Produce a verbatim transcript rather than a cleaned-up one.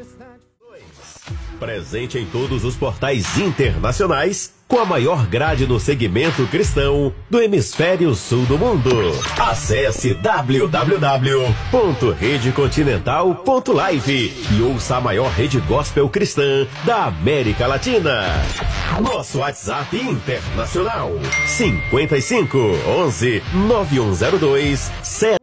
Presente em todos os portais internacionais, com a maior grade no segmento cristão do hemisfério sul do mundo. Acesse w w w ponto rede continental ponto live e ouça a maior rede gospel cristã da América Latina. Nosso WhatsApp internacional cinquenta e cinco, onze, nove um zero dois, sete